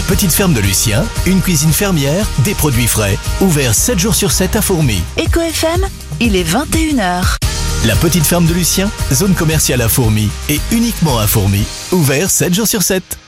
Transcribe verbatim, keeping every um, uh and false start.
petite ferme de Lucien, une cuisine fermière, des produits frais. Ouvert sept jours sur sept à Fourmies. Eco F M, il est vingt et une heures. La petite ferme de Lucien, zone commerciale à Fourmies et uniquement à Fourmies. Ouvert sept jours sur sept.